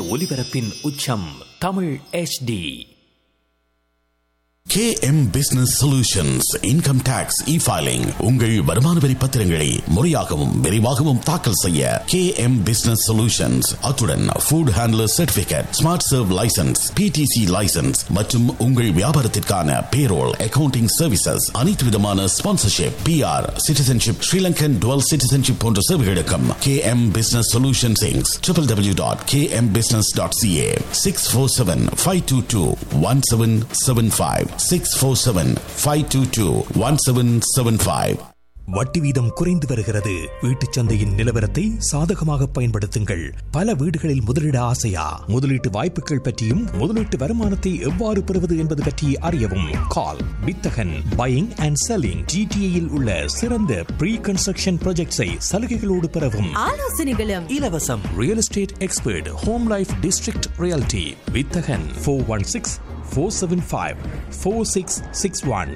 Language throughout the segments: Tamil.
ஒலிபரப்பின் உச்சம் Tamil HD. KM Business Solutions Income Tax E-Filing உங்கள் வருமான வரி பத்திரங்களை முறையாகவும் விரைவாகவும் தாக்கல் செய்ய KM Business Solutions அத்துடன் Food Handler Certificate, Smart Serve License, PTC License மற்றும் உங்கள் வியாபாரத்திற்கான Payroll, Accounting Services, அனைத்து விதமான Sponsorship, PR, Citizenship, Sri Lankan Dual Citizenship போன்ற சேவைகளுக்கும் KM Business Solutions Inc. www.kmbusiness.ca 647-522-1775 647-522-1775. வட்டி வீதம் குறைந்து வருகிறது. வீட்டுச் சந்தையின் நிலவரத்தை சாதகமாக பயன்படுத்துங்கள். பல வீடுகளில் முதலீட ஆசையா? முதலீட்டு வாய்ப்புகள் பற்றியும் முதலீட்டு வருமானத்தை எவ்வாறு பெறுவது என்பது பற்றி அறியவும் கால் வித்தகன் பையிங் அண்ட் செல்லிங். GTA உள்ள சிறந்த ப்ரீ கன்ஸ்ட்ரக்ஷன் ப்ராஜெக்ட்ஸை சலுகைகளோடு பெறவும் ஆலோசனைகளும் இலவசம். Real estate expert, home life district reality வித்தகன் 416-475-4661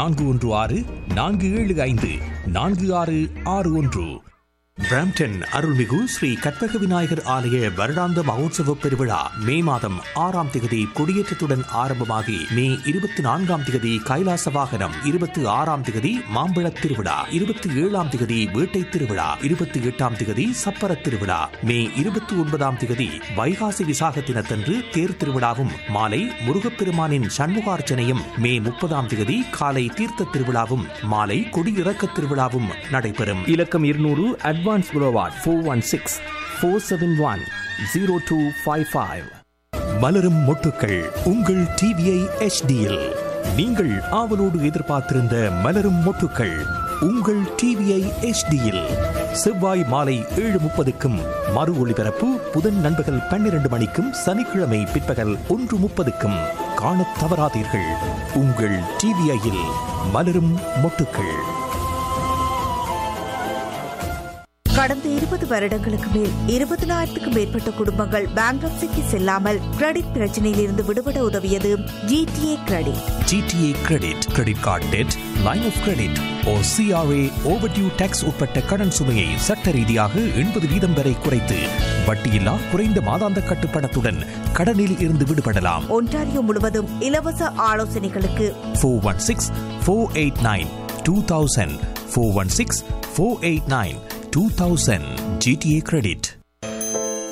416-475-4661. பிராம்டன் அருள்மிகு ஸ்ரீ கற்பக விநாயகர் ஆலய வருடாந்த மகோத்சவ பெருவிழா மே மாதம் 6ஆம் திகதி கொடியேற்றத்துடன் ஆரம்பமாகி மே 24ஆம் திகதி கைலாச வாகனம், 26ஆம் திகதி மாம்பழத் திருவிழா, 27ஆம் திகதி வேட்டை திருவிழா, 28ஆம் திகதி சப்பர திருவிழா, மே 29ஆம் திகதி வைகாசி விசாக தினத்தன்று தேர் திருவிழாவும் மாலை முருகப்பெருமானின் சண்முகார்ச்சனையும், மே 30ஆம் திகதி காலை தீர்த்த திருவிழாவும் மாலை கொடியிறக்க திருவிழாவும் நடைபெறும். இலக்கம் 200 அட்வான்ஸ் புரோவார்ட் 416-471-0255. மலரும் மொட்டுக்கள் உங்கள் TVI HDயில் நீங்கள் ஆவலோடு எதிர்பார்த்திருந்த மலரும் மொட்டுக்கள் உங்கள் TVI HDயில் செவ்வாய் மாலை 7:30க்கும் மறு ஒளிபரப்பு புதன் நண்பகல் 12 மணிக்கும் சனிக்கிழமை பிற்பகல் 1:30க்கும் காணத் தவறாதீர்கள். உங்கள் TVIயில் மலரும் மொட்டுக்கள். கடந்த 20 வருடங்களுக்கு மேல் 20,000க்கும் மேற்பட்ட குடும்பங்கள் பேங்க்ரப்சிக்கு செல்லாமல் கிரெடிட் பிரச்சனையில் இருந்து விடுபட உதவியது GTA credit. GTA credit, credit card dead, line of credit or CRA overdue tax உட்பட்ட கடன் சுமையை சட்ட ரீதியாக 80% வரை குறைத்து வட்டியில்லா குறைந்த மாதாந்த கட்டுப்பணத்துடன் கடனில் இருந்து விடுபடலாம். ஒன்டாரியோ முழுவதும் இலவச ஆலோசனைகளுக்கு 416-489-2000 416-489-2000 GTA கிரெடிட்.